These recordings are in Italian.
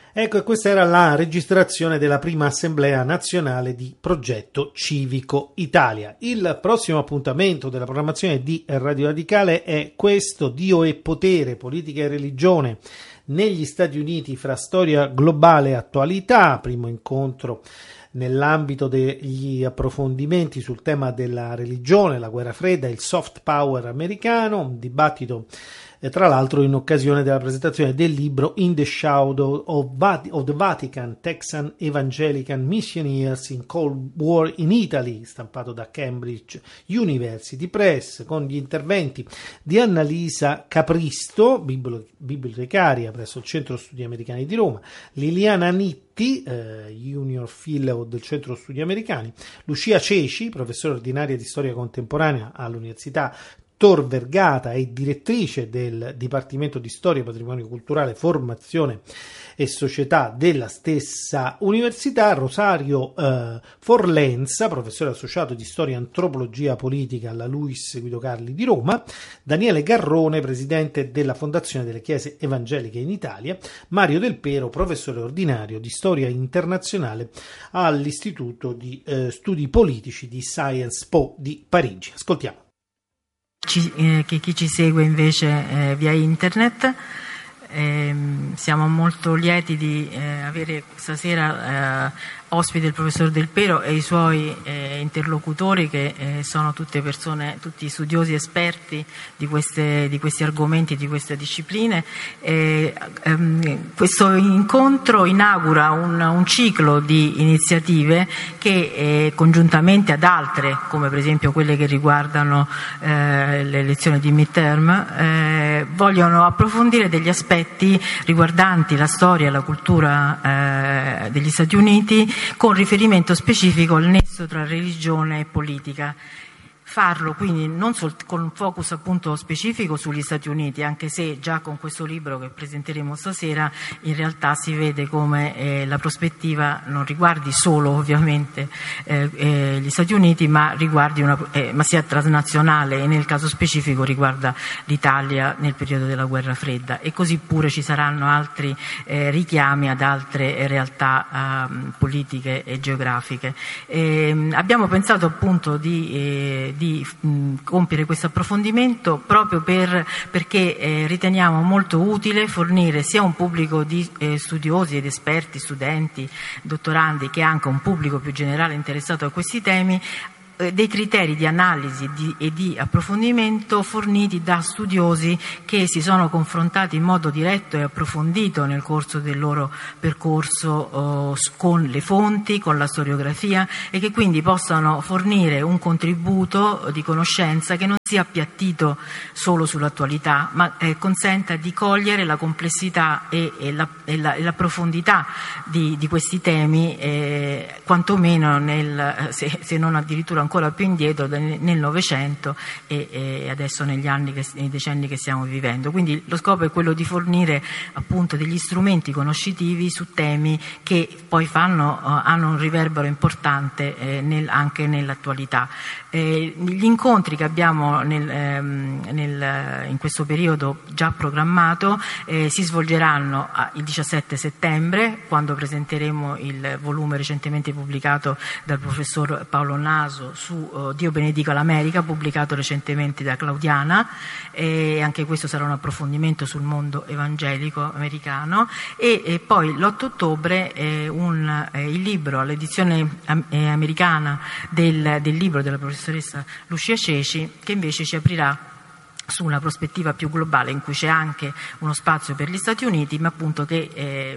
Ecco, e questa era la registrazione della prima assemblea nazionale di Progetto Civico Italia. Il prossimo appuntamento della programmazione di Radio Radicale è questo: Dio e potere, politica e religione negli Stati Uniti fra storia globale e attualità. Primo incontro nell'ambito degli approfondimenti sul tema della religione, la guerra fredda, il soft power americano, un dibattito tra l'altro in occasione della presentazione del libro In the Shadow of the Vatican, Texan Evangelical Missionaries in Cold War in Italy, stampato da Cambridge University Press, con gli interventi di Annalisa Capristo, bibliotecaria presso il Centro Studi Americani di Roma, Liliana Nitti, Junior Fellow del Centro Studi Americani, Lucia Ceci, professore ordinaria di storia contemporanea all'Università Tor Vergata e direttrice del Dipartimento di Storia, Patrimonio Culturale, Formazione e Società della stessa università, Rosario Forlenza, professore associato di Storia e Antropologia Politica alla Luis Guido Carli di Roma, Daniele Garrone, presidente della Fondazione delle Chiese Evangeliche in Italia, Mario Del Pero, professore ordinario di Storia Internazionale all'Istituto di Studi Politici di Sciences Po di Parigi. Ascoltiamo. Chi ci segue invece via internet, siamo molto lieti di avere stasera ospite il professor Del Pero e i suoi interlocutori, che sono tutte persone, tutti studiosi esperti di questi argomenti, di queste discipline. Questo incontro inaugura un ciclo di iniziative che congiuntamente ad altre, come per esempio quelle che riguardano le elezioni di midterm, vogliono approfondire degli aspetti riguardanti la storia e la cultura degli Stati Uniti, con riferimento specifico al nesso tra religione e politica. Farlo quindi non con un focus appunto specifico sugli Stati Uniti, anche se già con questo libro che presenteremo stasera in realtà si vede come la prospettiva non riguardi solo ovviamente gli Stati Uniti, ma riguardi ma sia transnazionale, e nel caso specifico riguarda l'Italia nel periodo della guerra fredda, e così pure ci saranno altri richiami ad altre realtà politiche e geografiche. Abbiamo pensato appunto di compiere questo approfondimento proprio perché riteniamo molto utile fornire sia un pubblico di studiosi ed esperti, studenti, dottorandi, che anche un pubblico più generale interessato a questi temi, dei criteri di analisi e di approfondimento forniti da studiosi che si sono confrontati in modo diretto e approfondito nel corso del loro percorso con le fonti, con la storiografia, e che quindi possano fornire un contributo di conoscenza che non sia appiattito solo sull'attualità, ma consenta di cogliere la complessità e la profondità di questi temi, quantomeno se non addirittura ancora più indietro nel Novecento e adesso nei decenni che stiamo vivendo. Quindi lo scopo è quello di fornire appunto degli strumenti conoscitivi su temi che poi hanno un riverbero importante anche nell'attualità. Gli incontri che abbiamo in questo periodo già programmato si svolgeranno il 17 settembre, quando presenteremo il volume recentemente pubblicato dal professor Paolo Naso su Dio benedica l'America, pubblicato recentemente da Claudiana, e anche questo sarà un approfondimento sul mondo evangelico americano. E poi l'8 ottobre il libro, l'edizione americana del libro della professoressa Lucia Ceci, che invece ci aprirà su una prospettiva più globale, in cui c'è anche uno spazio per gli Stati Uniti, ma appunto che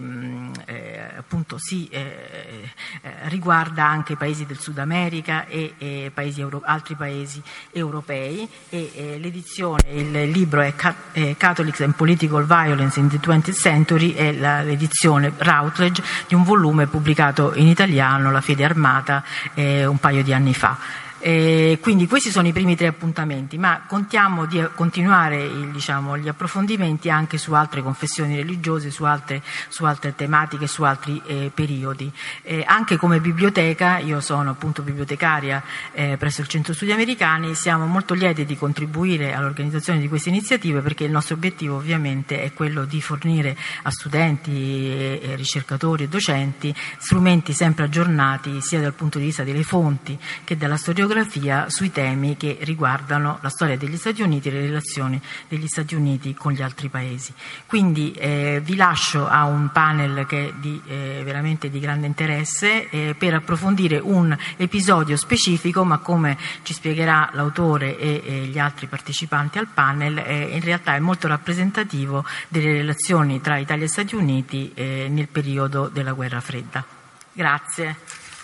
riguarda anche i paesi del Sud America e altri paesi europei. L'edizione, il libro è Catholics and Political Violence in the 20th Century, è l'edizione Routledge di un volume pubblicato in italiano, La Fede Armata, un paio di anni fa. Quindi questi sono i primi 3 appuntamenti, ma contiamo di continuare gli approfondimenti anche su altre confessioni religiose, su altre tematiche, su altri periodi. Anche come biblioteca, io sono appunto bibliotecaria presso il Centro Studi Americani, siamo molto lieti di contribuire all'organizzazione di queste iniziative, perché il nostro obiettivo ovviamente è quello di fornire a studenti, ricercatori e docenti strumenti sempre aggiornati sia dal punto di vista delle fonti che della storiografia sui temi che riguardano la storia degli Stati Uniti e le relazioni degli Stati Uniti con gli altri paesi. Quindi vi lascio a un panel che è veramente di grande interesse per approfondire un episodio specifico, ma come ci spiegherà l'autore e gli altri partecipanti al panel, in realtà è molto rappresentativo delle relazioni tra Italia e Stati Uniti nel periodo della Guerra Fredda. Grazie.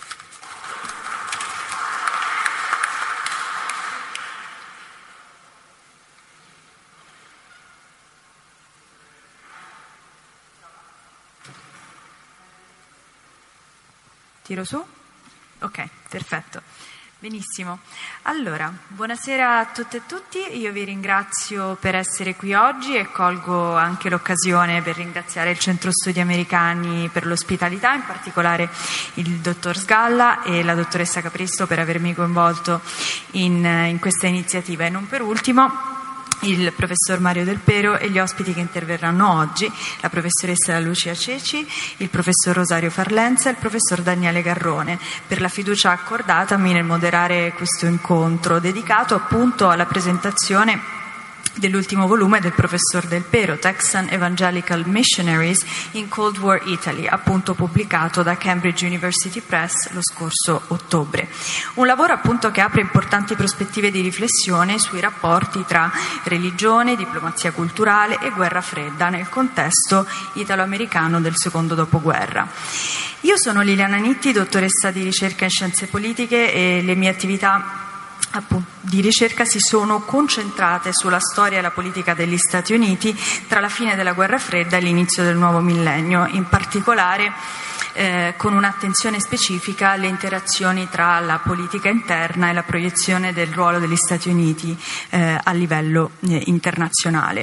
Tiro su? Ok, perfetto. Benissimo. Allora, buonasera a tutte e tutti. Io vi ringrazio per essere qui oggi e colgo anche l'occasione per ringraziare il Centro Studi Americani per l'ospitalità, in particolare il dottor Sgalla e la dottoressa Capristo per avermi coinvolto in questa iniziativa. E non per ultimo il professor Mario Del Pero e gli ospiti che interverranno oggi, la professoressa Lucia Ceci, il professor Rosario Farlenza e il professor Daniele Garrone, per la fiducia accordatami nel moderare questo incontro dedicato appunto alla presentazione dell'ultimo volume del professor Del Pero, Texan Evangelical Missionaries in Cold War Italy, appunto pubblicato da Cambridge University Press lo scorso ottobre. Un lavoro appunto che apre importanti prospettive di riflessione sui rapporti tra religione, diplomazia culturale e guerra fredda nel contesto italo-americano del secondo dopoguerra. Io sono Liliana Nitti, dottoressa di ricerca in scienze politiche, e le mie attività di ricerca si sono concentrate sulla storia e la politica degli Stati Uniti tra la fine della Guerra Fredda e l'inizio del nuovo millennio, in particolare con un'attenzione specifica alle interazioni tra la politica interna e la proiezione del ruolo degli Stati Uniti a livello internazionale.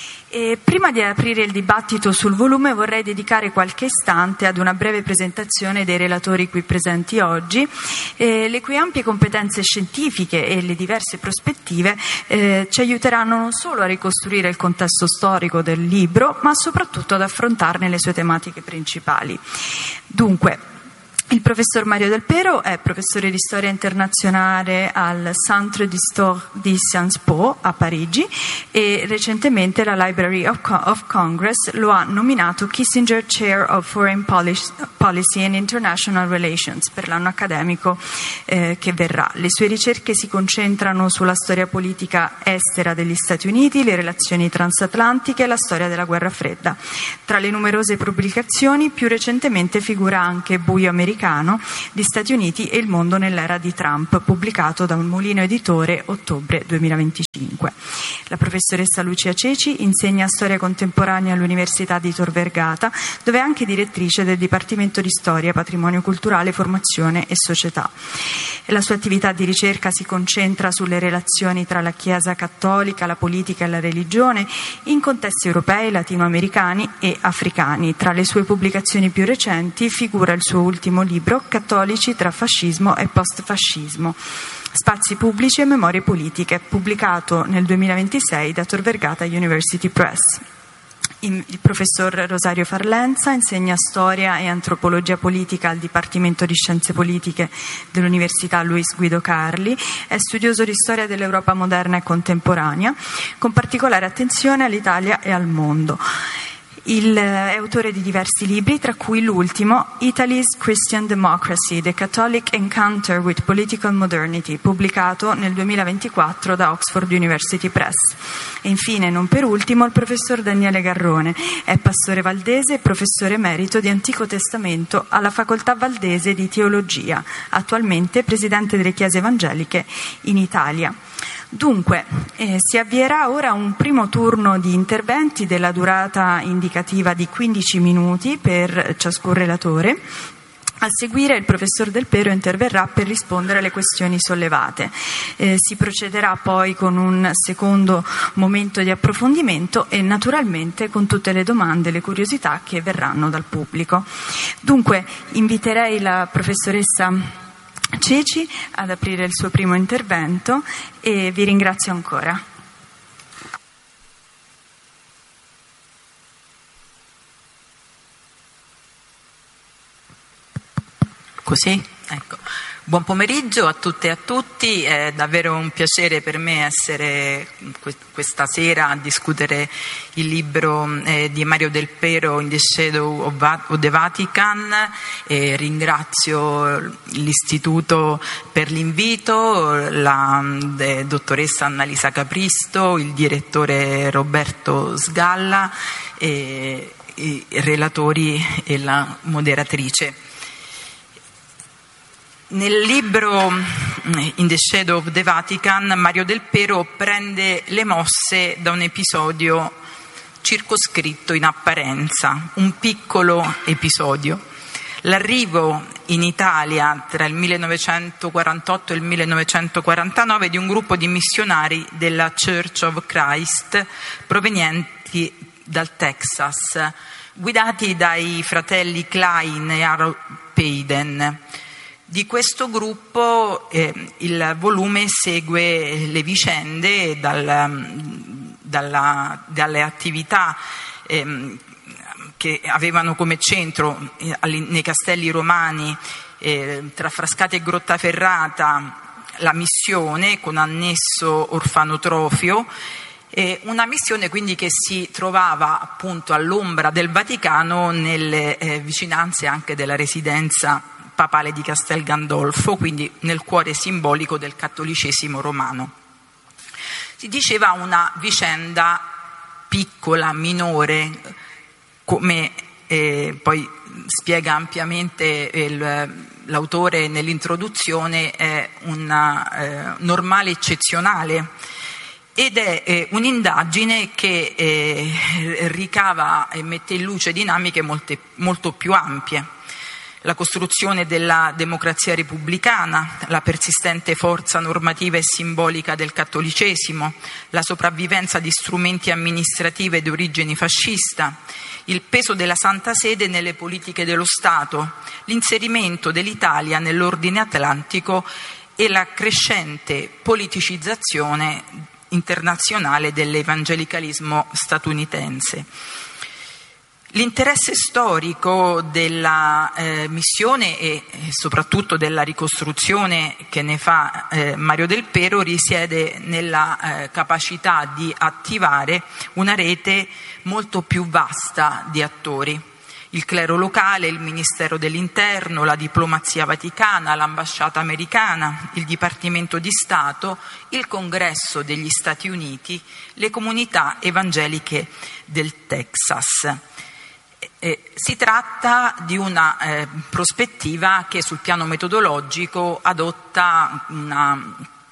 E prima di aprire il dibattito sul volume vorrei dedicare qualche istante ad una breve presentazione dei relatori qui presenti oggi, le cui ampie competenze scientifiche e le diverse prospettive ci aiuteranno non solo a ricostruire il contesto storico del libro, ma soprattutto ad affrontarne le sue tematiche principali. Dunque, il professor Mario Del Pero è professore di storia internazionale al Centre d'Histoire di Sciences Po a Parigi e recentemente la Library of Congress lo ha nominato Kissinger Chair of Foreign Policy and International Relations per l'anno accademico che verrà. Le sue ricerche si concentrano sulla storia politica estera degli Stati Uniti, le relazioni transatlantiche e la storia della guerra fredda. Tra le numerose pubblicazioni, più recentemente figura anche Buio americano di Stati Uniti e il mondo nell'era di Trump, pubblicato da un Mulino Editore ottobre 2025. La professoressa Lucia Ceci insegna storia contemporanea all'Università di Tor Vergata, dove è anche direttrice del Dipartimento di Storia, Patrimonio Culturale, Formazione e Società. La sua attività di ricerca si concentra sulle relazioni tra la Chiesa cattolica, la politica e la religione in contesti europei, latinoamericani e africani. Tra le sue pubblicazioni più recenti figura il suo ultimo libro, Cattolici tra fascismo e postfascismo, spazi pubblici e memorie politiche, pubblicato nel 2026 da Tor Vergata University Press. Il professor Rosario Farlenza insegna storia e antropologia politica al Dipartimento di Scienze Politiche dell'Università Luis Guido Carli, è studioso di storia dell'Europa moderna e contemporanea, con particolare attenzione all'Italia e al mondo. È autore di diversi libri, tra cui l'ultimo, Italy's Christian Democracy, The Catholic Encounter with Political Modernity, pubblicato nel 2024 da Oxford University Press. E infine, non per ultimo, il professor Daniele Garrone, è pastore valdese e professore emerito di Antico Testamento alla Facoltà Valdese di Teologia, attualmente presidente delle Chiese Evangeliche in Italia. Dunque, si avvierà ora un primo turno di interventi della durata indicativa di 15 minuti per ciascun relatore. A seguire il professor Del Pero interverrà per rispondere alle questioni sollevate. Si procederà poi con un secondo momento di approfondimento e naturalmente con tutte le domande e le curiosità che verranno dal pubblico. Dunque inviterei la professoressa Ceci ad aprire il suo primo intervento e vi ringrazio ancora. Così? Ecco. Buon pomeriggio a tutte e a tutti, è davvero un piacere per me essere questa sera a discutere il libro di Mario Del Pero, In the Shadow of the Vatican. Ringrazio l'Istituto per l'invito, la dottoressa Annalisa Capristo, il direttore Roberto Sgalla, i relatori e la moderatrice. Nel libro In the Shadow of the Vatican, Mario Del Pero prende le mosse da un episodio circoscritto in apparenza, un piccolo episodio. L'arrivo in Italia tra il 1948 e il 1949 di un gruppo di missionari della Church of Christ provenienti dal Texas, guidati dai fratelli Klein e Harold Payden. Di questo gruppo il volume segue le vicende dalle attività che avevano come centro nei castelli romani tra Frascati e Grottaferrata la missione con annesso orfanotrofio, una missione quindi che si trovava appunto all'ombra del Vaticano, nelle vicinanze anche della residenza papale di Castel Gandolfo, quindi nel cuore simbolico del cattolicesimo romano. Si diceva una vicenda piccola, minore, come poi spiega ampiamente l'autore nell'introduzione, è una normale eccezionale, ed è un'indagine che ricava e mette in luce dinamiche molto più ampie. La costruzione della democrazia repubblicana, la persistente forza normativa e simbolica del cattolicesimo, la sopravvivenza di strumenti amministrativi di origine fascista, il peso della Santa Sede nelle politiche dello Stato, l'inserimento dell'Italia nell'ordine atlantico e la crescente politicizzazione internazionale dell'evangelicalismo statunitense. L'interesse storico della missione e soprattutto della ricostruzione che ne fa Mario Del Pero risiede nella capacità di attivare una rete molto più vasta di attori. Il clero locale, il Ministero dell'Interno, la diplomazia vaticana, l'ambasciata americana, il Dipartimento di Stato, il Congresso degli Stati Uniti, le comunità evangeliche del Texas. Si tratta di una prospettiva che sul piano metodologico adotta una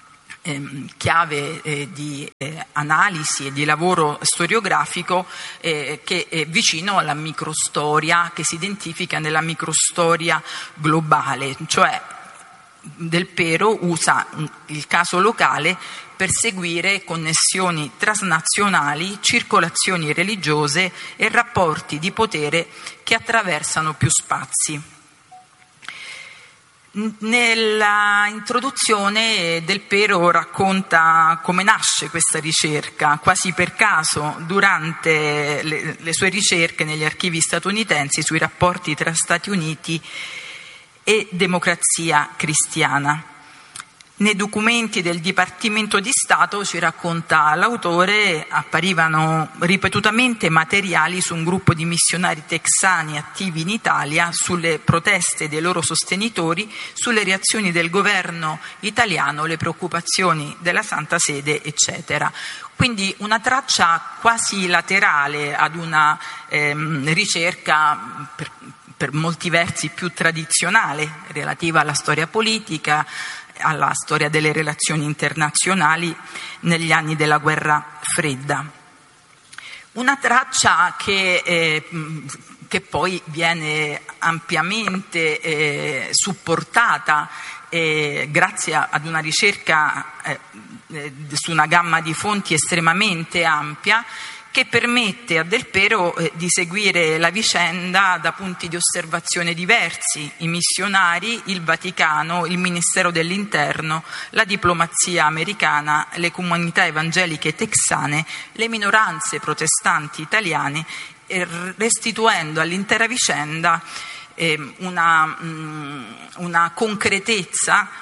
chiave di analisi e di lavoro storiografico che è vicino alla microstoria, che si identifica nella microstoria globale, cioè Del Pero usa il caso locale per seguire connessioni transnazionali, circolazioni religiose e rapporti di potere che attraversano più spazi. Nella introduzione Del Pero racconta come nasce questa ricerca, quasi per caso, durante le sue ricerche negli archivi statunitensi sui rapporti tra Stati Uniti e democrazia cristiana. Nei documenti del Dipartimento di Stato, ci racconta l'autore, apparivano ripetutamente materiali su un gruppo di missionari texani attivi in Italia, sulle proteste dei loro sostenitori, sulle reazioni del governo italiano, le preoccupazioni della Santa Sede, eccetera. Quindi una traccia quasi laterale ad una ricerca per molti versi più tradizionale, relativa alla storia politica, alla storia delle relazioni internazionali negli anni della guerra fredda. Una traccia che che poi viene ampiamente supportata grazie ad una ricerca su una gamma di fonti estremamente ampia, che permette a Del Pero di seguire la vicenda da punti di osservazione diversi: i missionari, il Vaticano, il Ministero dell'Interno, la diplomazia americana, le comunità evangeliche texane, le minoranze protestanti italiane, restituendo all'intera vicenda una concretezza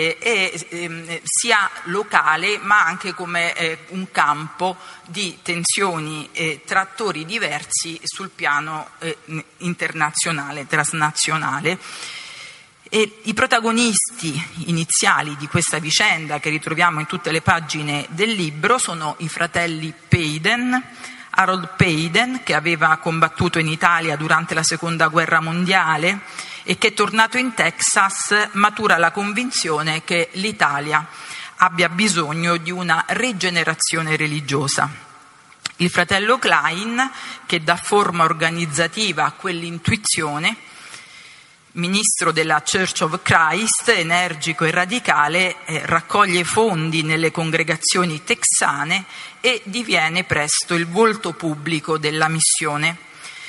sia locale ma anche come un campo di tensioni tra attori diversi sul piano internazionale, transnazionale. E i protagonisti iniziali di questa vicenda, che ritroviamo in tutte le pagine del libro, sono i fratelli Payden. Harold Payden, che aveva combattuto in Italia durante la Seconda Guerra Mondiale e che, tornato in Texas, matura la convinzione che l'Italia abbia bisogno di una rigenerazione religiosa. Il fratello Klein, che dà forma organizzativa a quell'intuizione, ministro della Church of Christ, energico e radicale, raccoglie fondi nelle congregazioni texane e diviene presto il volto pubblico della missione,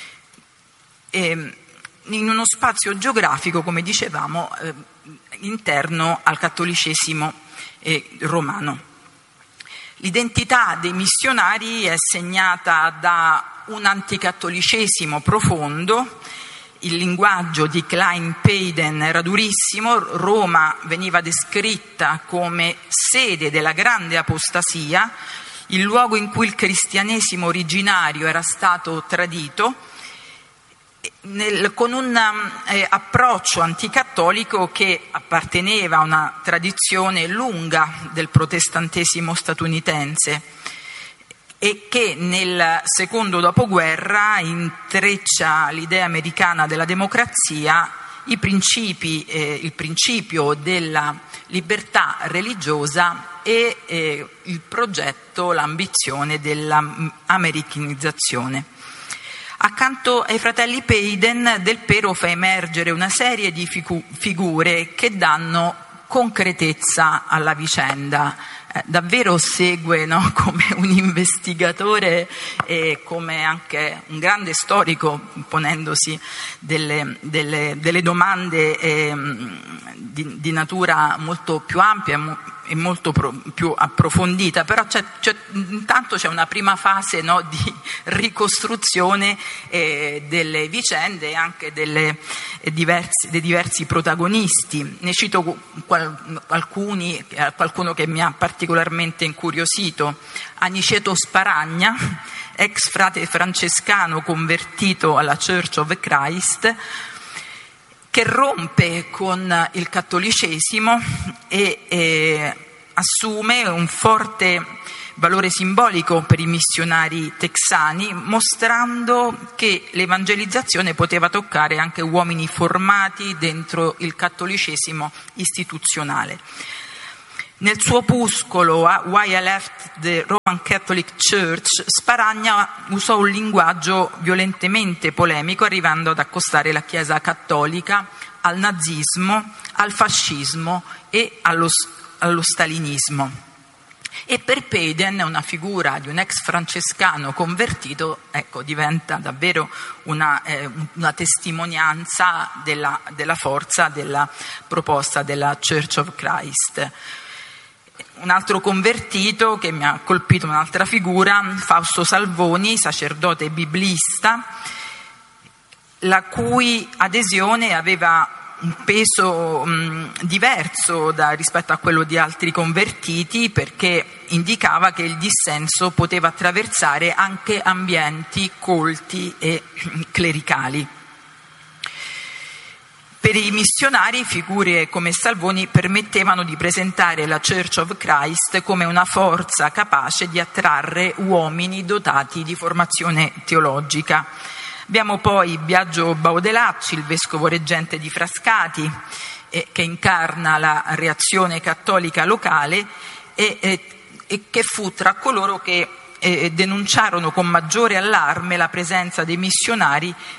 in uno spazio geografico, come dicevamo, interno al cattolicesimo romano. L'identità dei missionari è segnata da un anticattolicesimo profondo. Il linguaggio di Klein Payden era durissimo. Roma veniva descritta come sede della grande apostasia, il luogo in cui il cristianesimo originario era stato tradito, con un approccio anticattolico che apparteneva a una tradizione lunga del protestantesimo statunitense e che nel secondo dopoguerra intreccia l'idea americana della democrazia, il principio della libertà religiosa e il progetto, l'ambizione dell'americanizzazione. Accanto ai fratelli Payden, Del Pero fa emergere una serie di figure che danno concretezza alla vicenda. Davvero segue, no, come un investigatore e come anche un grande storico, ponendosi delle domande di natura molto più ampia e molto più approfondita, però intanto c'è una prima fase, no, di ricostruzione delle vicende e anche dei diversi protagonisti. Ne cito alcuni, qualcuno che mi ha particolarmente incuriosito: Aniceto Sparagna, ex frate francescano convertito alla Church of Christ, che rompe con il cattolicesimo e assume un forte valore simbolico per i missionari texani, mostrando che l'evangelizzazione poteva toccare anche uomini formati dentro il cattolicesimo istituzionale. Nel suo opuscolo Why I Left the Roman Catholic Church, Sparagna usò un linguaggio violentemente polemico, arrivando ad accostare la Chiesa cattolica al nazismo, al fascismo e allo stalinismo. E per Payden, una figura di un ex francescano convertito, diventa davvero una testimonianza della forza della proposta della Church of Christ. Un altro convertito che mi ha colpito, un'altra figura, Fausto Salvoni, sacerdote biblista, la cui adesione aveva un peso diverso rispetto a quello di altri convertiti, perché indicava che il dissenso poteva attraversare anche ambienti colti e clericali. Per i missionari, figure come Salvoni permettevano di presentare la Church of Christ come una forza capace di attrarre uomini dotati di formazione teologica. Abbiamo poi Biagio Baudelacci, il vescovo reggente di Frascati, che incarna la reazione cattolica locale e che fu tra coloro che denunciarono con maggiore allarme la presenza dei missionari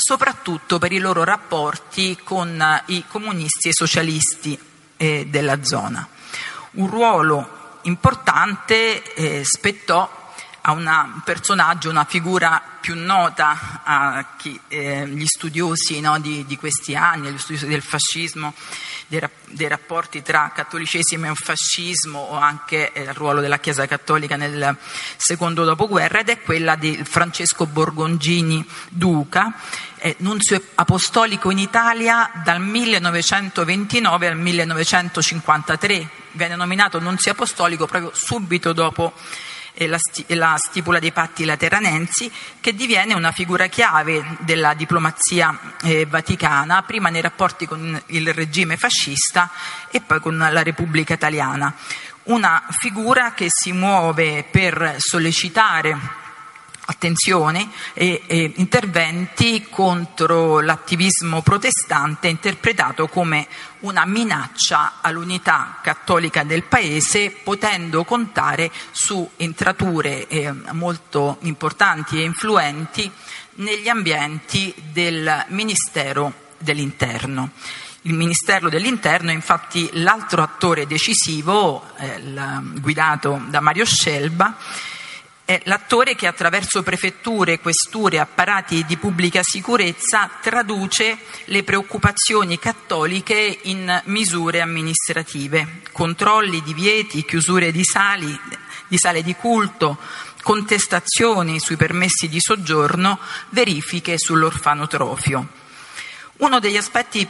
soprattutto per i loro rapporti con i comunisti e socialisti della zona. Un ruolo importante spettò a un personaggio, una figura più nota a gli studiosi, no, di questi anni, gli studiosi del fascismo, dei rapporti tra cattolicesimo e fascismo, o anche il ruolo della Chiesa Cattolica nel secondo dopoguerra, ed è quella di Francesco Borgongini Duca, nunzio apostolico in Italia dal 1929 al 1953. Viene nominato nunzio apostolico proprio subito dopo la stipula dei patti lateranensi, che diviene una figura chiave della diplomazia vaticana, prima nei rapporti con il regime fascista e poi con la Repubblica Italiana. Una figura che si muove per sollecitare attenzione e interventi contro l'attivismo protestante, interpretato come una minaccia all'unità cattolica del paese, potendo contare su entrature molto importanti e influenti negli ambienti del Ministero dell'Interno. Il Ministero dell'Interno è infatti l'altro attore decisivo, guidato da Mario Scelba. È l'attore che attraverso prefetture, questure, apparati di pubblica sicurezza traduce le preoccupazioni cattoliche in misure amministrative, controlli, divieti, chiusure di sale di culto, contestazioni sui permessi di soggiorno, verifiche sull'orfanotrofio. Uno degli aspetti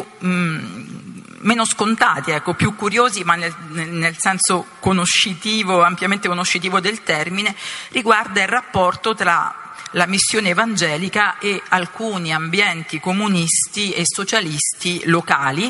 meno scontati, più curiosi, ma nel senso conoscitivo, ampiamente conoscitivo del termine, riguarda il rapporto tra la missione evangelica e alcuni ambienti comunisti e socialisti locali.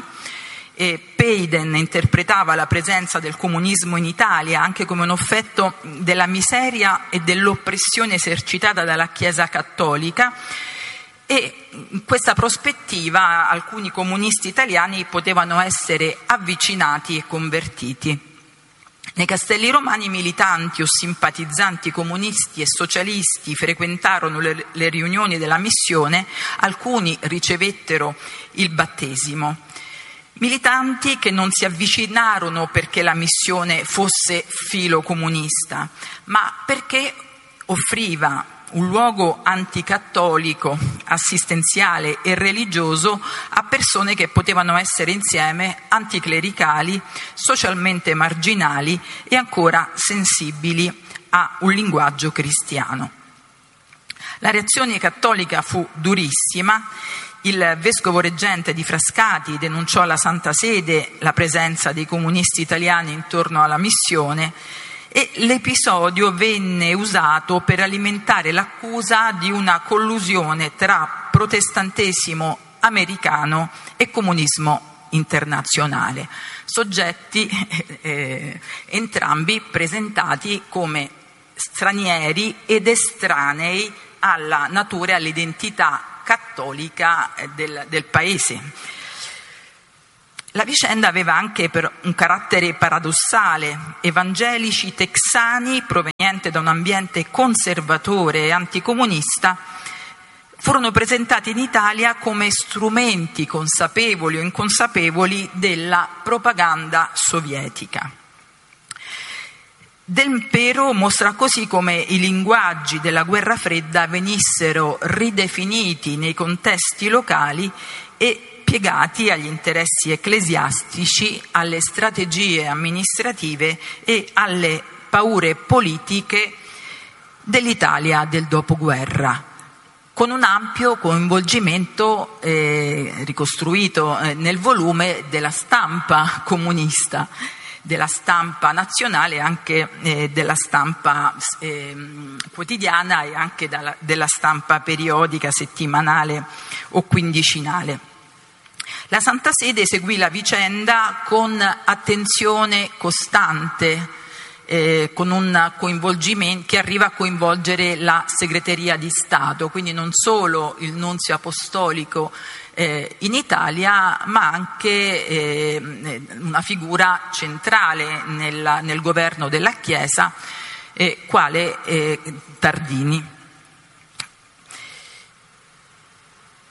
Peiden interpretava la presenza del comunismo in Italia anche come un effetto della miseria e dell'oppressione esercitata dalla Chiesa Cattolica, e in questa prospettiva alcuni comunisti italiani potevano essere avvicinati e convertiti. Nei Castelli Romani militanti o simpatizzanti comunisti e socialisti frequentarono le riunioni della missione, alcuni ricevettero il battesimo. Militanti che non si avvicinarono perché la missione fosse filocomunista, ma perché offriva un luogo anticattolico, assistenziale e religioso a persone che potevano essere insieme anticlericali, socialmente marginali e ancora sensibili a un linguaggio cristiano. La reazione cattolica fu durissima. Il vescovo reggente di Frascati denunciò alla Santa Sede la presenza dei comunisti italiani intorno alla missione, e l'episodio venne usato per alimentare l'accusa di una collusione tra protestantesimo americano e comunismo internazionale, soggetti entrambi presentati come stranieri ed estranei alla natura e all'identità cattolica del paese. La vicenda aveva anche un carattere paradossale. Evangelici texani provenienti da un ambiente conservatore e anticomunista furono presentati in Italia come strumenti consapevoli o inconsapevoli della propaganda sovietica. Dempero mostra così come i linguaggi della guerra fredda venissero ridefiniti nei contesti locali e piegati agli interessi ecclesiastici, alle strategie amministrative e alle paure politiche dell'Italia del dopoguerra, con un ampio coinvolgimento ricostruito nel volume della stampa comunista, della stampa nazionale, anche della stampa quotidiana e anche della stampa periodica, settimanale o quindicinale. La Santa Sede seguì la vicenda con attenzione costante, con un coinvolgimento che arriva a coinvolgere la Segreteria di Stato, quindi non solo il nunzio apostolico in Italia, ma anche una figura centrale nel governo della Chiesa, quale Tardini.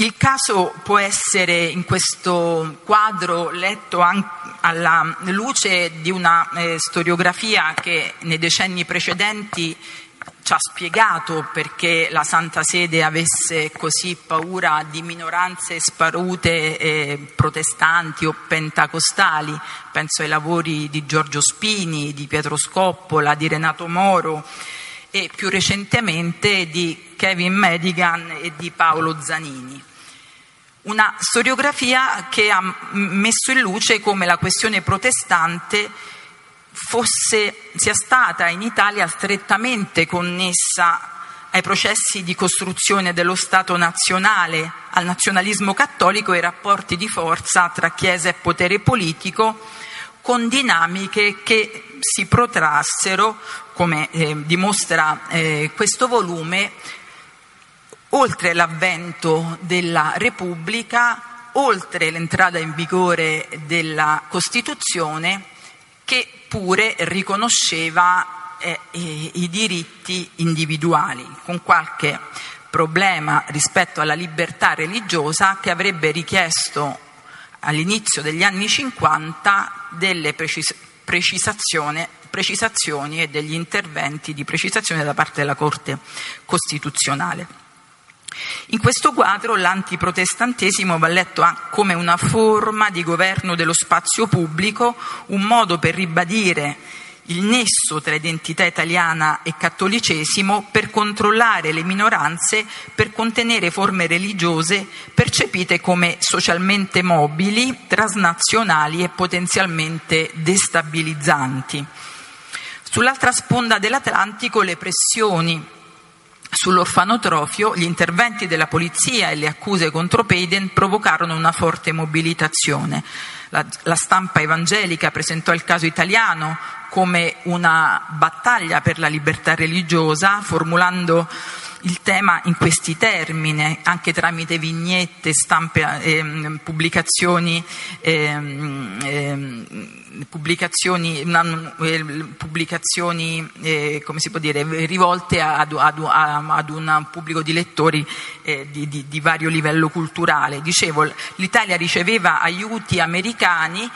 Il caso può essere in questo quadro letto anche alla luce di una storiografia che nei decenni precedenti ci ha spiegato perché la Santa Sede avesse così paura di minoranze sparute protestanti o pentecostali. Penso ai lavori di Giorgio Spini, di Pietro Scoppola, di Renato Moro e più recentemente di Kevin Madigan e di Paolo Zanini. Una storiografia che ha messo in luce come la questione protestante sia stata in Italia strettamente connessa ai processi di costruzione dello Stato nazionale, al nazionalismo cattolico e ai rapporti di forza tra Chiesa e potere politico, con dinamiche che si protrassero, come dimostra questo volume, oltre l'avvento della Repubblica, oltre l'entrata in vigore della Costituzione, che pure riconosceva i diritti individuali, con qualche problema rispetto alla libertà religiosa che avrebbe richiesto all'inizio degli anni 50 delle precisazioni e degli interventi di precisazione da parte della Corte Costituzionale. In questo quadro l'antiprotestantesimo va letto come una forma di governo dello spazio pubblico, un modo per ribadire il nesso tra identità italiana e cattolicesimo, per controllare le minoranze, per contenere forme religiose percepite come socialmente mobili, transnazionali e potenzialmente destabilizzanti. Sull'altra sponda dell'Atlantico le pressioni sull'orfanotrofio, gli interventi della polizia e le accuse contro Peden provocarono una forte mobilitazione. La stampa evangelica presentò il caso italiano come una battaglia per la libertà religiosa, formulando il tema in questi termini, anche tramite vignette, stampe, pubblicazioni come si può dire, rivolte ad un pubblico di lettori di vario livello culturale. Dicevo, l'Italia riceveva aiuti americani,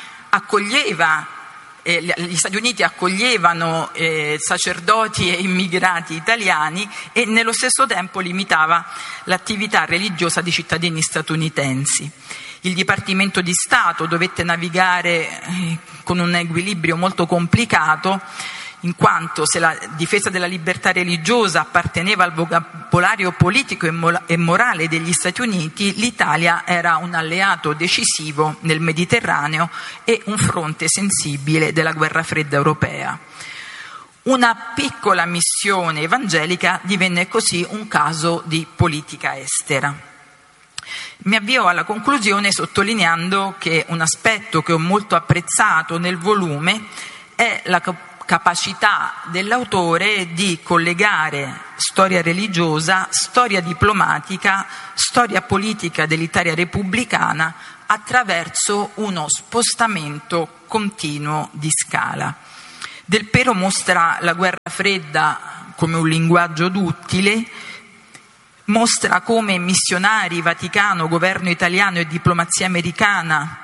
gli Stati Uniti accoglievano sacerdoti e immigrati italiani e nello stesso tempo limitava l'attività religiosa di cittadini statunitensi. Il Dipartimento di Stato dovette navigare con un equilibrio molto complicato, in quanto se la difesa della libertà religiosa apparteneva al vocabolario politico e morale degli Stati Uniti, l'Italia era un alleato decisivo nel Mediterraneo e un fronte sensibile della guerra fredda europea. Una piccola missione evangelica divenne così un caso di politica estera. Mi avvio alla conclusione sottolineando che un aspetto che ho molto apprezzato nel volume è la capacità dell'autore di collegare storia religiosa, storia diplomatica, storia politica dell'Italia repubblicana attraverso uno spostamento continuo di scala. Del Pero mostra la guerra fredda come un linguaggio duttile, mostra come missionari, Vaticano, governo italiano e diplomazia americana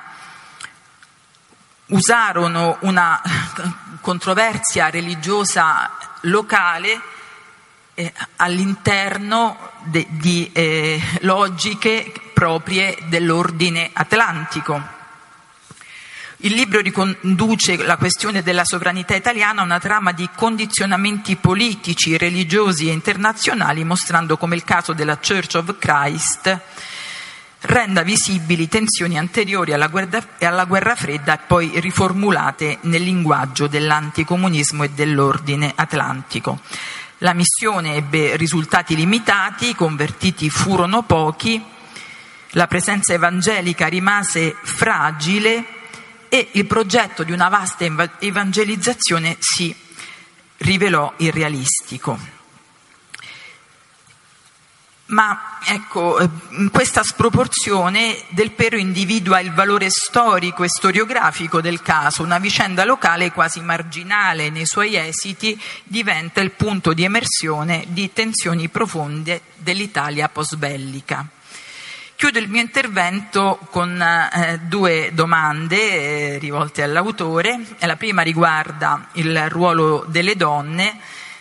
usarono una controversia religiosa locale all'interno di logiche proprie dell'ordine atlantico. Il libro riconduce la questione della sovranità italiana a una trama di condizionamenti politici, religiosi e internazionali, mostrando come il caso della Church of Christ renda visibili tensioni anteriori alla guerra fredda e poi riformulate nel linguaggio dell'anticomunismo e dell'ordine atlantico. La missione ebbe risultati limitati, i convertiti furono pochi, la presenza evangelica rimase fragile e il progetto di una vasta evangelizzazione si rivelò irrealistico. Ma ecco, in questa sproporzione Del Pero individua il valore storico e storiografico del caso, una vicenda locale quasi marginale nei suoi esiti diventa il punto di emersione di tensioni profonde dell'Italia postbellica. chiudo il mio intervento con due domande rivolte all'autore. La prima riguarda il ruolo delle donne.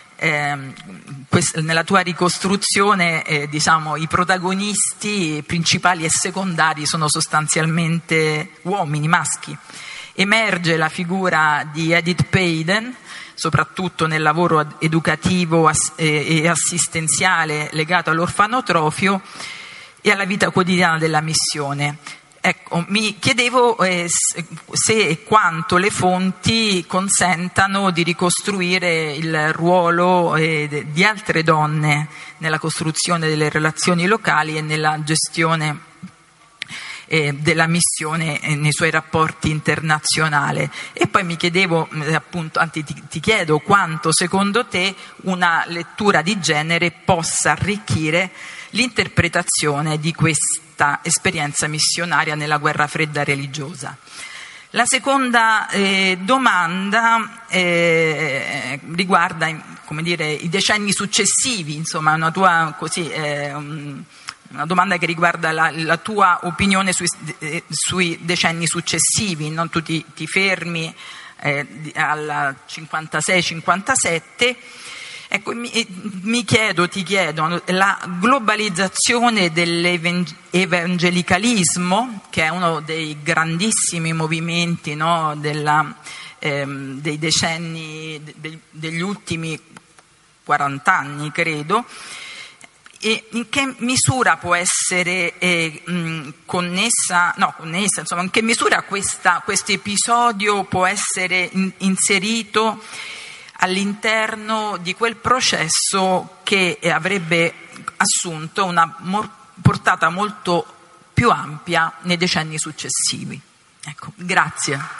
Nella tua ricostruzione diciamo, i protagonisti principali e secondari sono sostanzialmente uomini, maschi. Emerge la figura di Edith Payden, soprattutto nel lavoro educativo e assistenziale legato all'orfanotrofio e alla vita quotidiana della missione. Ecco, mi chiedevo se e quanto le fonti consentano di ricostruire il ruolo di altre donne nella costruzione delle relazioni locali e nella gestione della missione nei suoi rapporti internazionali. E poi mi chiedevo, appunto, anzi ti chiedo quanto secondo te una lettura di genere possa arricchire l'interpretazione di questa esperienza missionaria nella guerra fredda religiosa. La seconda domanda riguarda, come dire, i decenni successivi, insomma, una tua così una domanda che riguarda la tua opinione sui decenni successivi. Non tu ti fermi al 56-57. Ecco, ti chiedo, la globalizzazione dell'evangelicalismo, che è uno dei grandissimi movimenti, no, dei decenni, degli ultimi 40 anni, credo, e in che misura può essere connessa, insomma, in che misura questo episodio può essere inserito all'interno di quel processo che avrebbe assunto una portata molto più ampia nei decenni successivi. Ecco, grazie.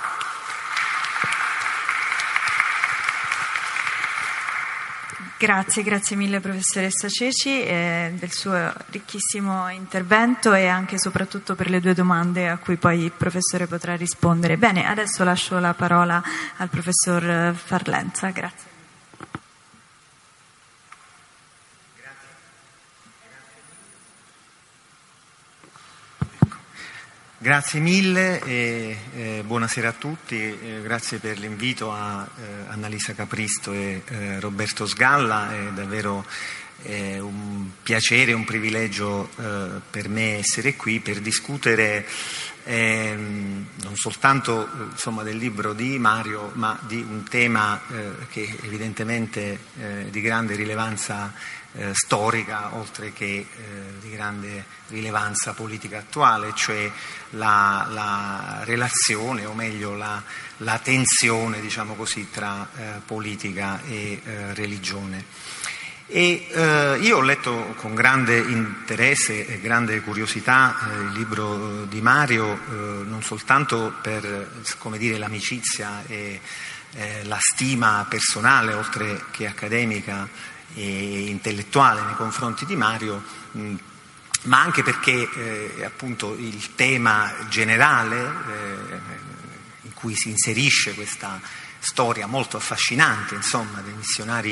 Grazie mille professoressa Ceci del suo ricchissimo intervento e anche e soprattutto per le due domande a cui poi il professore potrà rispondere. Bene, adesso lascio la parola al professor Farlenza. Grazie. Grazie mille e buonasera a tutti, grazie per l'invito a Annalisa Capristo e Roberto Sgalla. È davvero un piacere, un privilegio per me essere qui per discutere non soltanto insomma, del libro di Mario, ma di un tema che evidentemente di grande rilevanza storica, oltre che di grande rilevanza politica attuale, cioè la relazione, o meglio la tensione, diciamo così, tra politica e religione. E io ho letto con grande interesse e grande curiosità il libro di Mario, non soltanto per, come dire, l'amicizia e la stima personale, oltre che accademica e intellettuale nei confronti di Mario, ma anche perché appunto il tema generale in cui si inserisce questa storia molto affascinante, insomma, dei missionari